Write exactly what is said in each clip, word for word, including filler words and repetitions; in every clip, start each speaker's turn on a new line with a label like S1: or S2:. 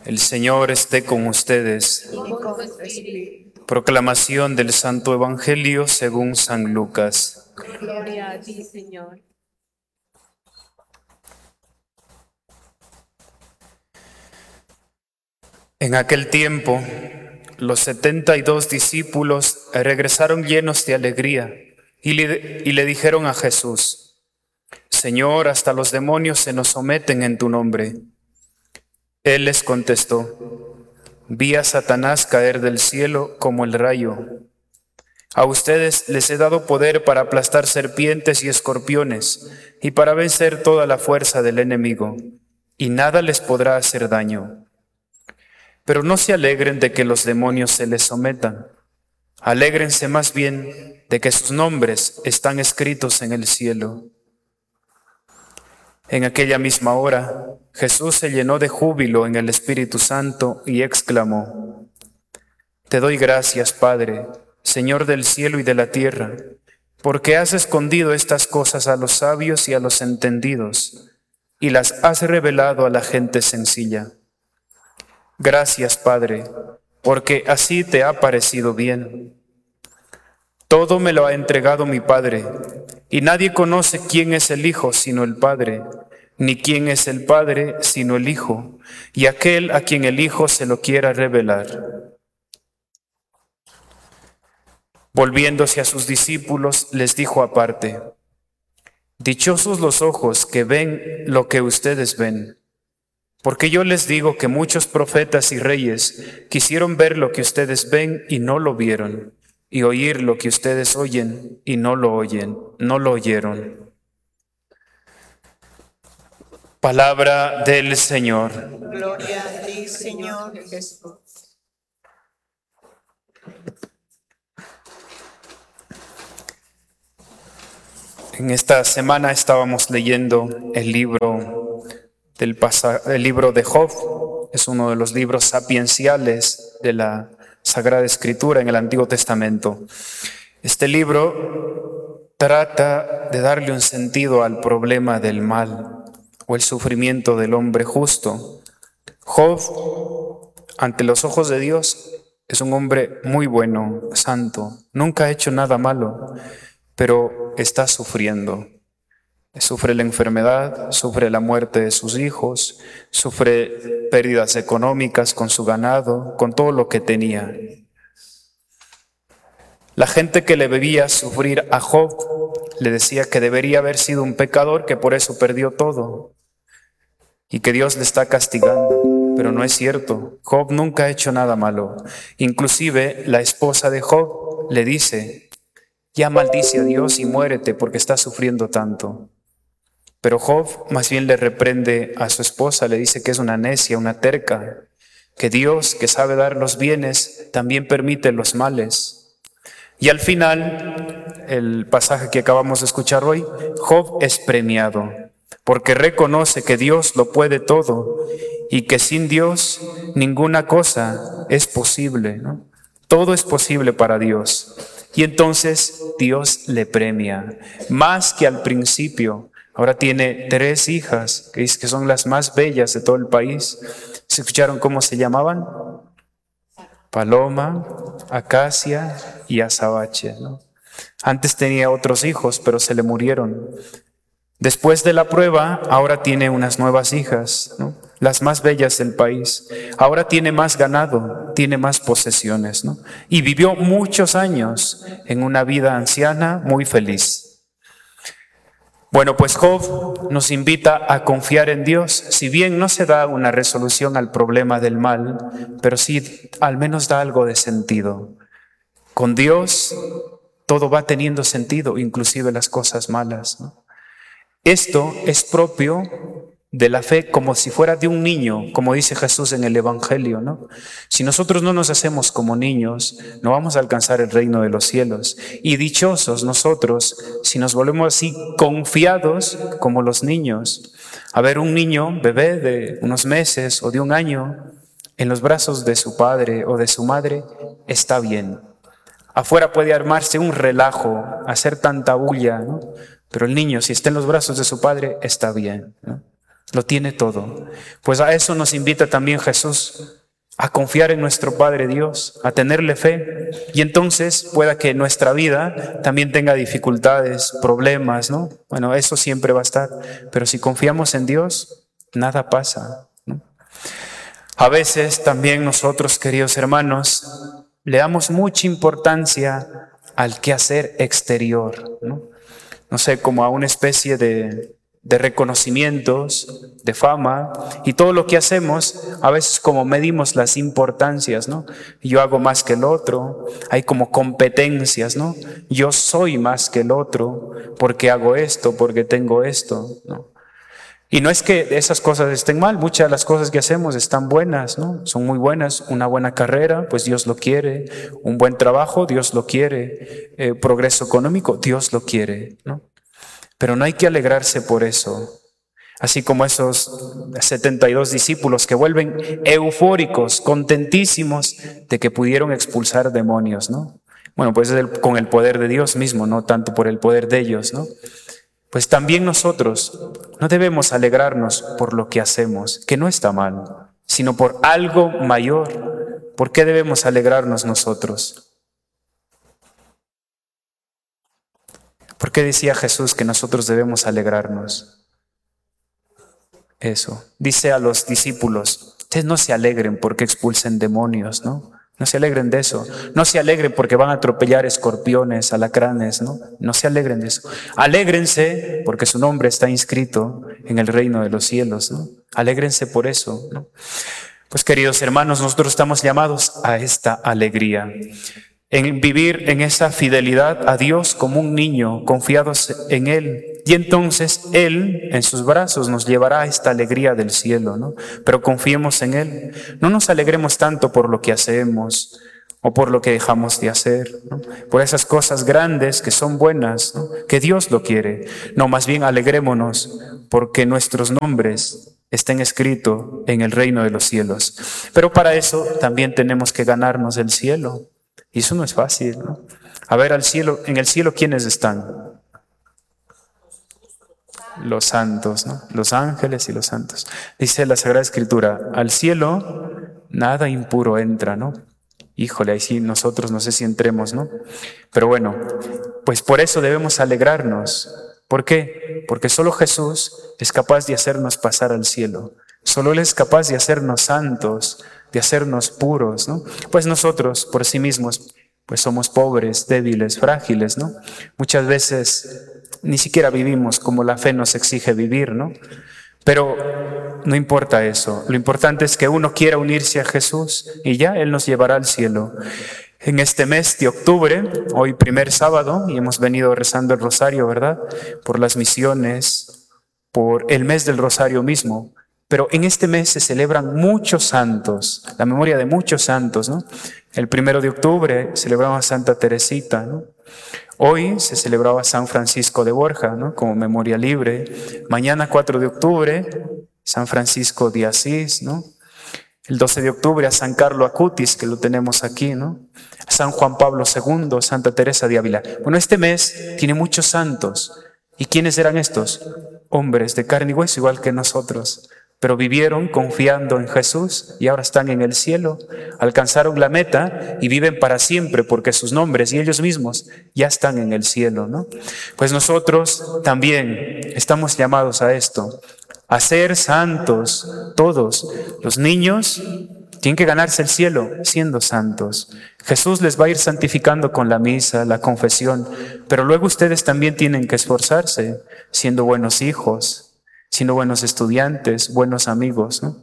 S1: El Señor esté con ustedes. Proclamación del Santo Evangelio según San Lucas.
S2: Gloria a ti, Señor.
S1: En aquel tiempo, los setenta y dos discípulos regresaron llenos de alegría y le, y le dijeron a Jesús: Señor, hasta los demonios se nos someten en tu nombre. Él les contestó: vi a Satanás caer del cielo como el rayo. A ustedes les he dado poder para aplastar serpientes y escorpiones y para vencer toda la fuerza del enemigo, y nada les podrá hacer daño. Pero no se alegren de que los demonios se les sometan. Alégrense más bien de que sus nombres están escritos en el cielo. En aquella misma hora, Jesús se llenó de júbilo en el Espíritu Santo y exclamó: Te doy gracias, Padre, Señor del cielo y de la tierra, porque has escondido estas cosas a los sabios y a los entendidos, y las has revelado a la gente sencilla. Gracias, Padre, porque así te ha parecido bien. Todo me lo ha entregado mi Padre, y nadie conoce quién es el Hijo sino el Padre, ni quién es el Padre sino el Hijo, y aquel a quien el Hijo se lo quiera revelar. Volviéndose a sus discípulos, les dijo aparte: Dichosos los ojos que ven lo que ustedes ven. Porque yo les digo que muchos profetas y reyes quisieron ver lo que ustedes ven y no lo vieron, y oír lo que ustedes oyen y no lo oyen, no lo oyeron. Palabra del Señor.
S2: Gloria a ti, Señor Jesús.
S1: En esta semana estábamos leyendo el libro del pasa- el libro de Job. Es uno de los libros sapienciales de la Sagrada Escritura en el Antiguo Testamento. Este libro trata de darle un sentido al problema del mal o el sufrimiento del hombre justo. Job, ante los ojos de Dios, es un hombre muy bueno, santo, nunca ha hecho nada malo, pero está sufriendo. Sufre la enfermedad, sufre la muerte de sus hijos, sufre pérdidas económicas con su ganado, con todo lo que tenía. La gente que le veía sufrir a Job le decía que debería haber sido un pecador, que por eso perdió todo y que Dios le está castigando. Pero no es cierto. Job nunca ha hecho nada malo. Inclusive la esposa de Job le dice: ya maldice a Dios y muérete porque estás sufriendo tanto. Pero Job más bien le reprende a su esposa, le dice que es una necia, una terca, que Dios, que sabe dar los bienes, también permite los males. Y al final, el pasaje que acabamos de escuchar hoy, Job es premiado, porque reconoce que Dios lo puede todo y que sin Dios ninguna cosa es posible, ¿no? Todo es posible para Dios. Y entonces Dios le premia, más que al principio. Ahora tiene tres hijas, que dice que son las más bellas de todo el país. ¿Se escucharon cómo se llamaban? Paloma, Acacia y Azabache, ¿no? Antes tenía otros hijos, pero se le murieron. Después de la prueba, ahora tiene unas nuevas hijas, ¿no? Las más bellas del país. Ahora tiene más ganado, tiene más posesiones, ¿no? Y vivió muchos años en una vida anciana muy feliz. Bueno, pues Job nos invita a confiar en Dios, si bien no se da una resolución al problema del mal, pero sí al menos da algo de sentido. Con Dios todo va teniendo sentido, inclusive las cosas malas, ¿no? Esto es propio de la fe, como si fuera de un niño, como dice Jesús en el Evangelio, ¿no? Si nosotros no nos hacemos como niños, no vamos a alcanzar el reino de los cielos. Y dichosos nosotros si nos volvemos así confiados como los niños. A ver, un niño, bebé de unos meses o de un año, en los brazos de su padre o de su madre, está bien. Afuera puede armarse un relajo, hacer tanta bulla, ¿no? Pero el niño, si está en los brazos de su padre, está bien, ¿no? Lo tiene todo. Pues a eso nos invita también Jesús, a confiar en nuestro Padre Dios, a tenerle fe. Y entonces pueda que nuestra vida también tenga dificultades, problemas, ¿no? Bueno, eso siempre va a estar. Pero si confiamos en Dios, nada pasa, ¿no? A veces también nosotros, queridos hermanos, le damos mucha importancia al quehacer exterior, ¿no? No sé, como a una especie de, de reconocimientos, de fama, y todo lo que hacemos, a veces como medimos las importancias, ¿no? Yo hago más que el otro, hay como competencias, ¿no? Yo soy más que el otro, porque hago esto, porque tengo esto, ¿no? Y no es que esas cosas estén mal, muchas de las cosas que hacemos están buenas, ¿no? Son muy buenas. Una buena carrera, pues Dios lo quiere. Un buen trabajo, Dios lo quiere. Eh, progreso económico, Dios lo quiere, ¿no? Pero no hay que alegrarse por eso. Así como esos setenta y dos discípulos que vuelven eufóricos, contentísimos de que pudieron expulsar demonios, ¿no? Bueno, pues es el, con el poder de Dios mismo, no tanto por el poder de ellos, ¿no? Pues también nosotros no debemos alegrarnos por lo que hacemos, que no está mal, sino por algo mayor. ¿Por qué debemos alegrarnos nosotros? ¿Por qué decía Jesús que nosotros debemos alegrarnos? Eso. Dice a los discípulos, ustedes no se alegren porque expulsen demonios, ¿no? No se alegren de eso. No se alegren porque van a atropellar escorpiones, alacranes, ¿no? No se alegren de eso. Alégrense porque su nombre está inscrito en el reino de los cielos, ¿no? Alégrense por eso, ¿no? Pues queridos hermanos, nosotros estamos llamados a esta alegría, en vivir en esa fidelidad a Dios como un niño, confiados en Él. Y entonces Él, en sus brazos, nos llevará a esta alegría del cielo, ¿no? Pero confiemos en Él. No nos alegremos tanto por lo que hacemos o por lo que dejamos de hacer, ¿no? Por esas cosas grandes que son buenas, ¿no? Que Dios lo quiere. No, más bien alegrémonos porque nuestros nombres estén escritos en el reino de los cielos. Pero para eso también tenemos que ganarnos el cielo. Y eso no es fácil, ¿no? A ver, al cielo, en el cielo, ¿quiénes están? Los santos, ¿no? Los ángeles y los santos. Dice la Sagrada Escritura, al cielo nada impuro entra, ¿no? Híjole, ahí sí nosotros no sé si entremos, ¿no? Pero bueno, pues por eso debemos alegrarnos. ¿Por qué? Porque solo Jesús es capaz de hacernos pasar al cielo. Solo Él es capaz de hacernos santos, de hacernos puros, ¿no? Pues nosotros por sí mismos, pues somos pobres, débiles, frágiles, ¿no? Muchas veces ni siquiera vivimos como la fe nos exige vivir, ¿no? Pero no importa eso. Lo importante es que uno quiera unirse a Jesús y ya Él nos llevará al cielo. En este mes de octubre, hoy primer sábado, y hemos venido rezando el rosario, ¿verdad? Por las misiones, por el mes del rosario mismo. Pero en este mes se celebran muchos santos, la memoria de muchos santos, ¿no? El primero de octubre celebramos a Santa Teresita, ¿no? Hoy se celebraba a San Francisco de Borja, ¿no? Como memoria libre. Mañana, cuatro de octubre, San Francisco de Asís, ¿no? El doce de octubre a San Carlo Acutis, que lo tenemos aquí, ¿no? A San Juan Pablo segundo, Santa Teresa de Ávila. Bueno, este mes tiene muchos santos. ¿Y quiénes eran estos? Hombres de carne y hueso, igual que nosotros. Pero vivieron confiando en Jesús y ahora están en el cielo, alcanzaron la meta y viven para siempre porque sus nombres y ellos mismos ya están en el cielo, ¿no? Pues nosotros también estamos llamados a esto, a ser santos, todos. Los niños tienen que ganarse el cielo siendo santos. Jesús les va a ir santificando con la misa, la confesión, pero luego ustedes también tienen que esforzarse siendo buenos hijos, siendo buenos estudiantes, buenos amigos, ¿no?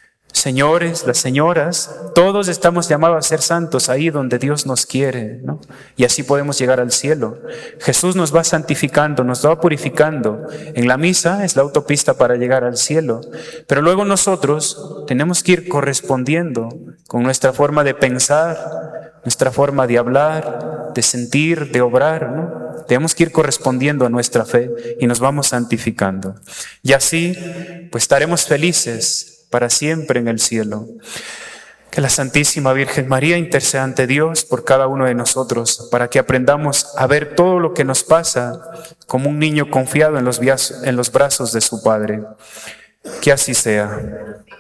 S1: Señores, las señoras, todos estamos llamados a ser santos ahí donde Dios nos quiere, ¿no? Y así podemos llegar al cielo. Jesús nos va santificando, nos va purificando. En la misa es la autopista para llegar al cielo. Pero luego nosotros tenemos que ir correspondiendo con nuestra forma de pensar, nuestra forma de hablar, de sentir, de obrar, ¿no? Tenemos que ir correspondiendo a nuestra fe y nos vamos santificando. Y así, pues estaremos felices para siempre en el cielo. Que la Santísima Virgen María interceda ante Dios por cada uno de nosotros, para que aprendamos a ver todo lo que nos pasa como un niño confiado en los, en los brazos de su Padre. Que así sea.